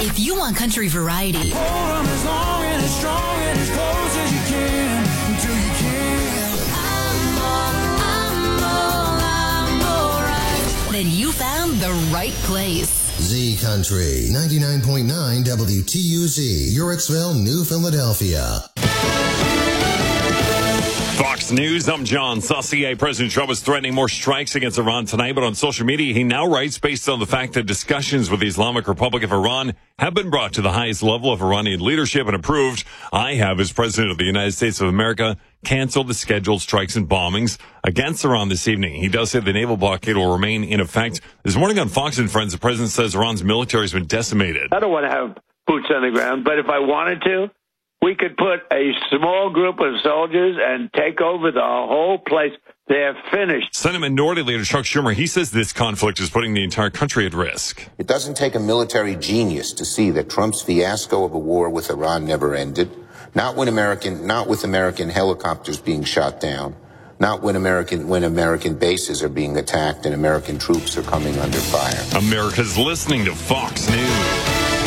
If you want country variety, Hold 'em as long and as strong and as close as you can until you can. I'm alright. then you found the right place. Z Country 99.9 WTUZ, Yorksville, New Philadelphia. Fox News, I'm John Saucier. President Trump is threatening more strikes against Iran tonight, but on social media, he now writes, based on the fact that discussions with the Islamic Republic of Iran have been brought to the highest level of Iranian leadership and approved, I have, as President of the United States of America, canceled the scheduled strikes and bombings against Iran this evening. He does say the naval blockade will remain in effect. This morning on Fox and Friends, the president says Iran's military has been decimated. I don't want to have boots on the ground, but if I wanted to, we could put a small group of soldiers and take over the whole place. They're finished. Senate Minority Leader Chuck Schumer, he says this conflict is putting the entire country at risk. It doesn't take a military genius to see that Trump's fiasco of a war with Iran never ended. Not with American helicopters being shot down. Not when American bases are being attacked and American troops are coming under fire. America's listening to Fox News.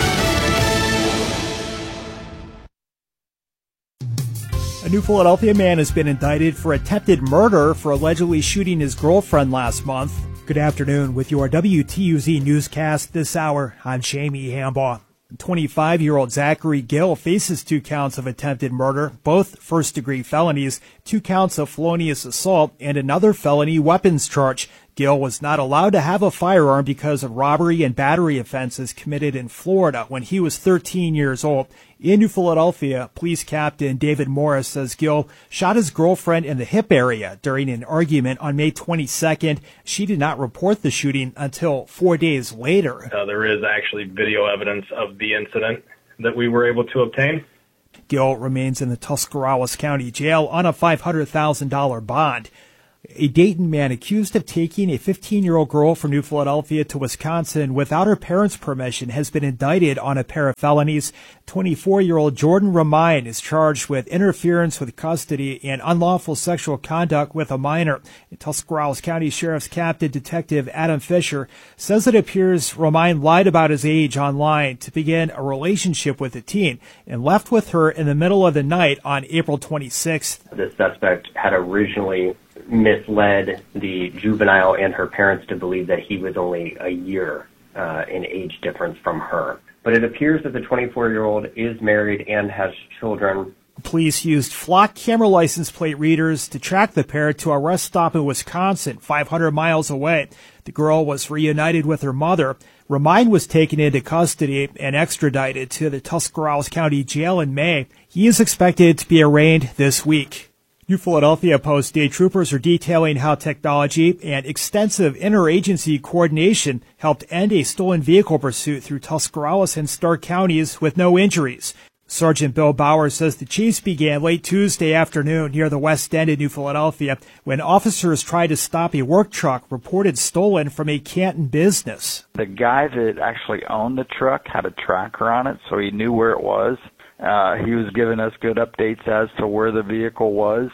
A New Philadelphia man has been indicted for attempted murder for allegedly shooting his girlfriend last month. Good afternoon. With your WTUZ newscast this hour, I'm Jamie Hambaugh. 25-year-old Zachary Gill faces 2 counts of attempted murder, both first-degree felonies, 2 counts of felonious assault, and another felony weapons charge. Gill was not allowed to have a firearm because of robbery and battery offenses committed in Florida when he was 13 years old. In New Philadelphia, Police Captain David Morris says Gill shot his girlfriend in the hip area during an argument on May 22nd. She did not report the shooting until 4 days later. There is actually video evidence of the incident that we were able to obtain. Gill remains in the Tuscarawas County Jail on a $500,000 bond. A Dayton man accused of taking a 15-year-old girl from New Philadelphia to Wisconsin without her parents' permission has been indicted on a pair of felonies. 24-year-old Jordan Romine is charged with interference with custody and unlawful sexual conduct with a minor. Tuscarawas County Sheriff's Captain Detective Adam Fisher says it appears Romine lied about his age online to begin a relationship with the teen and left with her in the middle of the night on April 26th. The suspect had originally misled the juvenile and her parents to believe that he was only a year in age difference from her. But it appears that the 24-year-old is married and has children. Police used flock camera license plate readers to track the pair to a rest stop in Wisconsin, 500 miles away. The girl was reunited with her mother. Romine was taken into custody and extradited to the Tuscarawas County Jail in May. He is expected to be arraigned this week. New Philadelphia Post state troopers are detailing how technology and extensive interagency coordination helped end a stolen vehicle pursuit through Tuscarawas and Stark counties with no injuries. Sergeant Bill Bauer says the chase began late Tuesday afternoon near the West End in New Philadelphia when officers tried to stop a work truck reported stolen from a Canton business. The guy that actually owned the truck had a tracker on it, so he knew where it was. He was giving us good updates as to where the vehicle was,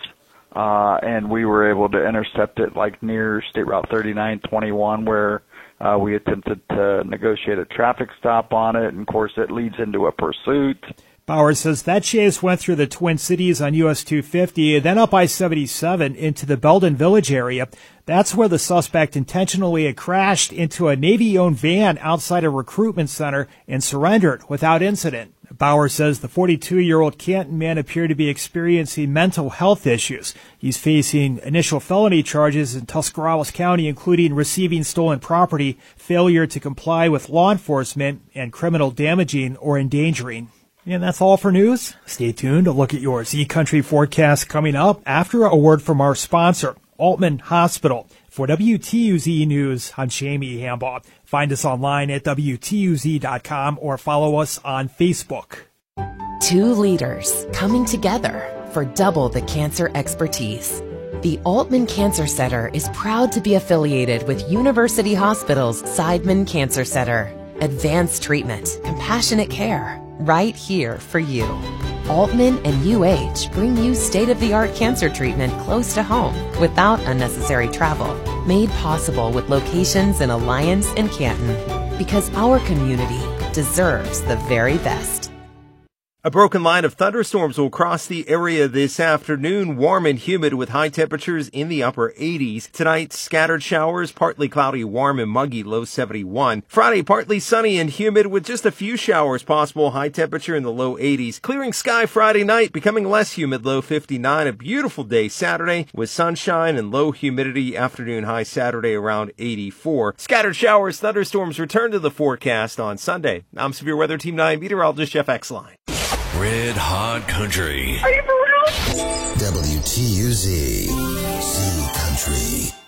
and we were able to intercept it like near State Route 3921 where we attempted to negotiate a traffic stop on it, and of course it leads into a pursuit. Bauer says that chase went through the Twin Cities on US 250, then up I-77 into the Belden Village area. That's where the suspect intentionally had crashed into a Navy-owned van outside a recruitment center and surrendered without incident. Bauer says the 42-year-old Canton man appeared to be experiencing mental health issues. He's facing initial felony charges in Tuscarawas County, including receiving stolen property, failure to comply with law enforcement, and criminal damaging or endangering. And that's all for news. Stay tuned to look at your Z Country forecast coming up after a word from our sponsor, Altman Hospital. For WTUZ News, I'm Jamie Hambaugh. Find us online at WTUZ.com or follow us on Facebook. 2 leaders coming together for double the cancer expertise. The Altman Cancer Center is proud to be affiliated with University Hospital's Seidman Cancer Center. Advanced treatment, compassionate care, right here for you. Altman and UH bring you state-of-the-art cancer treatment close to home without unnecessary travel. Made possible with locations in Alliance and Canton. Because our community deserves the very best. A broken line of thunderstorms will cross the area this afternoon, warm and humid with high temperatures in the upper 80s. Tonight, scattered showers, partly cloudy, warm and muggy, low 71. Friday, partly sunny and humid with just a few showers possible, high temperature in the low 80s. Clearing sky Friday night, becoming less humid, low 59. A beautiful day Saturday with sunshine and low humidity, afternoon high Saturday around 84. Scattered showers, thunderstorms return to the forecast on Sunday. I'm Severe Weather Team 9 meteorologist Jeff Exline. Red Hot Country. Are you for real? WTUZ, Z Country.